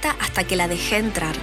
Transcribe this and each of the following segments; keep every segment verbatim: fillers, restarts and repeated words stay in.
puerta hasta que la dejé entrar.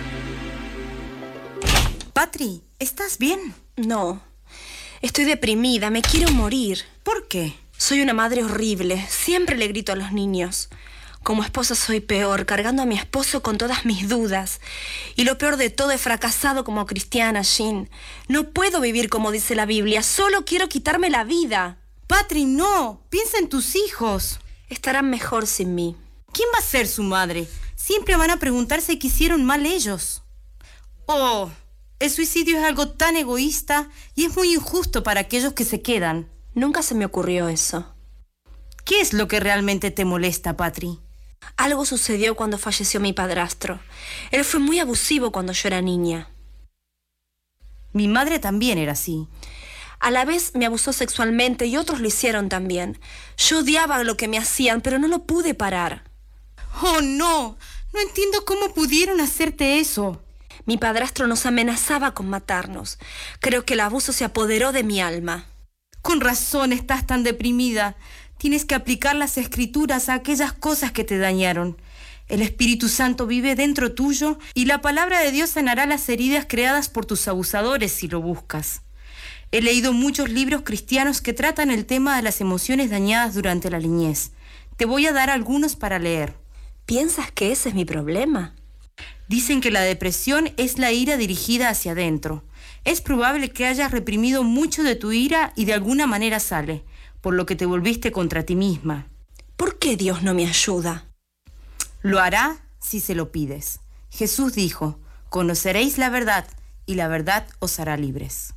Patri, ¿estás bien? No, estoy deprimida, me quiero morir. ¿Por qué? Soy una madre horrible, siempre le grito a los niños. Como esposa soy peor, cargando a mi esposo con todas mis dudas. Y lo peor de todo, he fracasado como cristiana, Jean. No puedo vivir como dice la Biblia, solo quiero quitarme la vida. Patri, no, piensa en tus hijos. Estarán mejor sin mí. ¿Quién va a ser su madre? Siempre van a preguntarse qué hicieron mal ellos. Oh, el suicidio es algo tan egoísta y es muy injusto para aquellos que se quedan. Nunca se me ocurrió eso. ¿Qué es lo que realmente te molesta, Patri? Algo sucedió cuando falleció mi padrastro. Él fue muy abusivo cuando yo era niña. Mi madre también era así. A la vez me abusó sexualmente y otros lo hicieron también. Yo odiaba lo que me hacían, pero no lo pude parar. ¡Oh, no! No entiendo cómo pudieron hacerte eso. Mi padrastro nos amenazaba con matarnos. Creo que el abuso se apoderó de mi alma. Con razón estás tan deprimida. Tienes que aplicar las escrituras a aquellas cosas que te dañaron. El Espíritu Santo vive dentro tuyo y la palabra de Dios sanará las heridas creadas por tus abusadores si lo buscas. He leído muchos libros cristianos que tratan el tema de las emociones dañadas durante la niñez. Te voy a dar algunos para leer. ¿Piensas que ese es mi problema? Dicen que la depresión es la ira dirigida hacia adentro. Es probable que hayas reprimido mucho de tu ira y de alguna manera sale, por lo que te volviste contra ti misma. ¿Por qué Dios no me ayuda? Lo hará si se lo pides. Jesús dijo, conoceréis la verdad y la verdad os hará libres.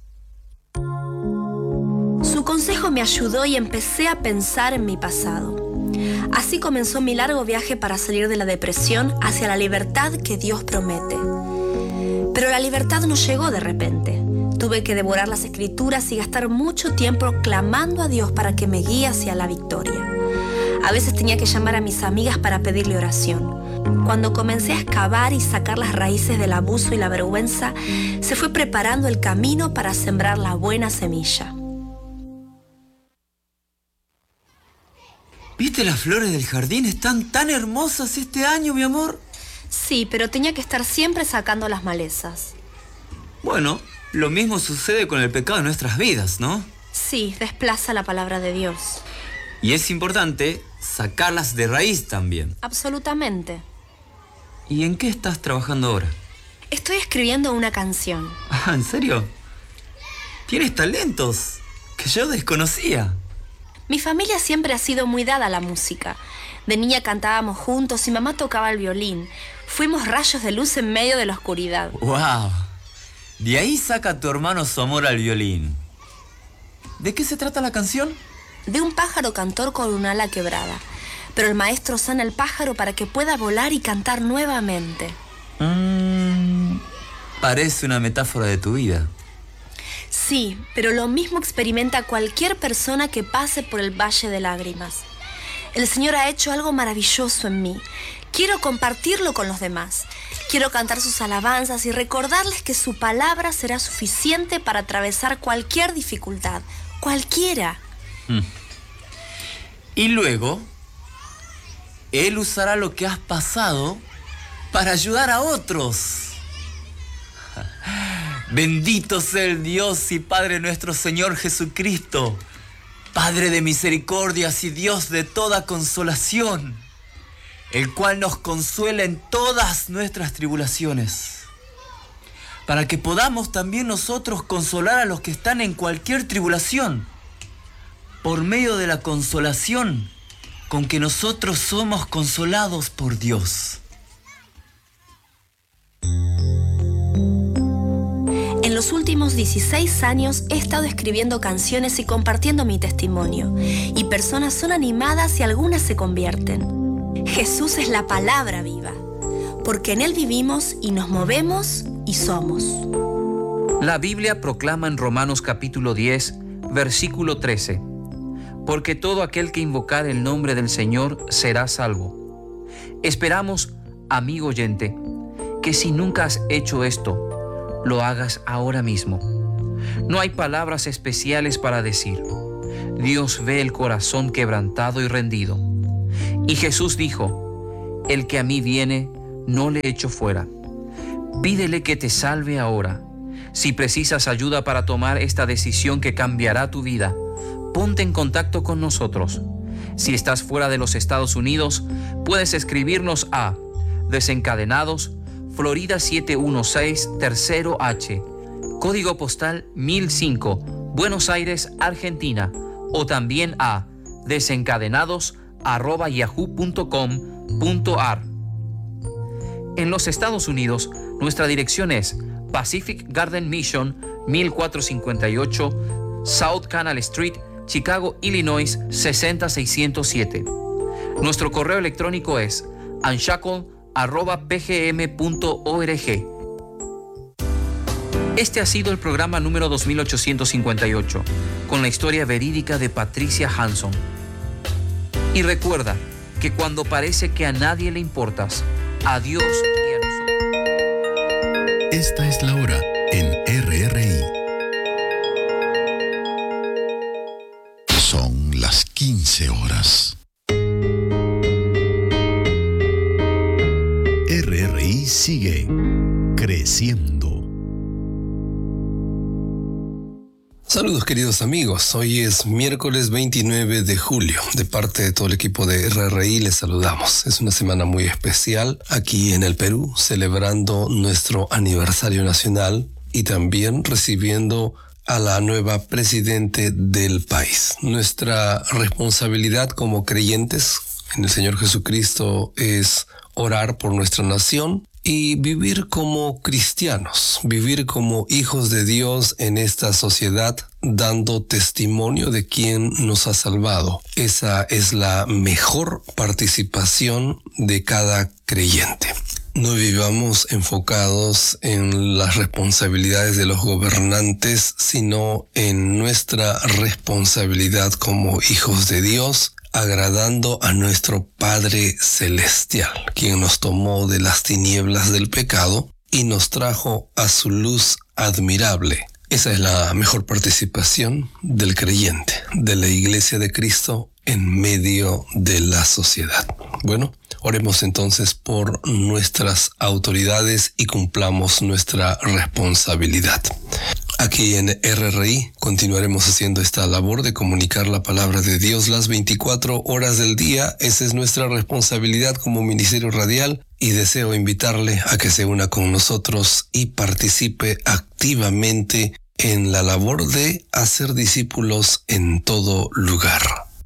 Su consejo me ayudó y empecé a pensar en mi pasado. Así comenzó mi largo viaje para salir de la depresión hacia la libertad que Dios promete. Pero la libertad no llegó de repente. Tuve que devorar las escrituras y gastar mucho tiempo clamando a Dios para que me guíe hacia la victoria. A veces tenía que llamar a mis amigas para pedirle oración. Cuando comencé a excavar y sacar las raíces del abuso y la vergüenza, se fue preparando el camino para sembrar la buena semilla. ¿Viste las flores del jardín? Están tan hermosas este año, mi amor. Sí, pero tenía que estar siempre sacando las malezas. Bueno, lo mismo sucede con el pecado en nuestras vidas, ¿no? Sí, desplaza la palabra de Dios. Y es importante sacarlas de raíz también. Absolutamente. ¿Y en qué estás trabajando ahora? Estoy escribiendo una canción. Ah, ¿en serio? Tienes talentos que yo desconocía. Mi familia siempre ha sido muy dada a la música. De niña cantábamos juntos y mamá tocaba el violín. Fuimos rayos de luz en medio de la oscuridad. ¡Wow! De ahí saca tu hermano su amor al violín. ¿De qué se trata la canción? De un pájaro cantor con un ala quebrada. Pero el maestro sana el pájaro para que pueda volar y cantar nuevamente. Mm, parece una metáfora de tu vida. Sí, pero lo mismo experimenta cualquier persona que pase por el valle de lágrimas. El Señor ha hecho algo maravilloso en mí. Quiero compartirlo con los demás. Quiero cantar sus alabanzas y recordarles que su palabra será suficiente para atravesar cualquier dificultad, cualquiera. Mm. Y luego, Él usará lo que has pasado para ayudar a otros. Bendito sea el Dios y Padre nuestro Señor Jesucristo, Padre de misericordias y Dios de toda consolación, el cual nos consuela en todas nuestras tribulaciones, para que podamos también nosotros consolar a los que están en cualquier tribulación, por medio de la consolación con que nosotros somos consolados por Dios. En los últimos dieciséis años he estado escribiendo canciones y compartiendo mi testimonio, y personas son animadas y algunas se convierten. Jesús es la palabra viva, porque en Él vivimos y nos movemos y somos. La Biblia proclama en Romanos capítulo diez, versículo trece, porque todo aquel que invocar el nombre del Señor será salvo. Esperamos, amigo oyente, que si nunca has hecho esto, lo hagas ahora mismo. No hay palabras especiales para decir. Dios ve el corazón quebrantado y rendido. Y Jesús dijo, el que a mí viene, no le echo fuera. Pídele que te salve ahora. Si precisas ayuda para tomar esta decisión que cambiará tu vida, ponte en contacto con nosotros. Si estás fuera de los Estados Unidos, puedes escribirnos a Desencadenados, Florida siete uno seis, Tercero H, código postal mil cinco, Buenos Aires, Argentina, o también a desencadenados arroba yahoo punto com punto ar. En los Estados Unidos, nuestra dirección es Pacific Garden Mission, mil cuatrocientos cincuenta y ocho, South Canal Street, Chicago, Illinois, sesenta mil seiscientos siete. Nuestro correo electrónico es anshackle arroba p g m punto org. Este ha sido el programa número dos mil ochocientos cincuenta y ocho, con la historia verídica de Patricia Hanson. Y recuerda que cuando parece que a nadie le importas, a Dios y a nosotros. Esta es la hora en R R I. Son las quince horas. R R I sigue creciendo. Saludos queridos amigos, hoy es miércoles veintinueve de julio. De parte de todo el equipo de R R I les saludamos. Es una semana muy especial aquí en el Perú, celebrando nuestro aniversario nacional y también recibiendo a la nueva presidente del país. Nuestra responsabilidad como creyentes en el Señor Jesucristo es orar por nuestra nación y vivir como cristianos, vivir como hijos de Dios en esta sociedad, dando testimonio de quien nos ha salvado. Esa es la mejor participación de cada creyente. No vivamos enfocados en las responsabilidades de los gobernantes, sino en nuestra responsabilidad como hijos de Dios, agradando a nuestro Padre Celestial, quien nos tomó de las tinieblas del pecado y nos trajo a su luz admirable. Esa es la mejor participación del creyente, de la Iglesia de Cristo en medio de la sociedad. Bueno, oremos entonces por nuestras autoridades y cumplamos nuestra responsabilidad. Aquí en R R I continuaremos haciendo esta labor de comunicar la palabra de Dios las veinticuatro horas del día. Esa es nuestra responsabilidad como ministerio radial y deseo invitarle a que se una con nosotros y participe activamente en la labor de hacer discípulos en todo lugar.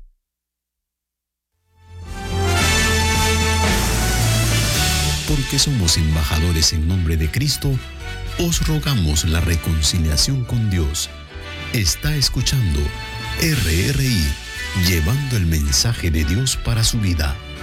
Porque somos embajadores en nombre de Cristo, os rogamos la reconciliación con Dios. Está escuchando R R I, llevando el mensaje de Dios para su vida.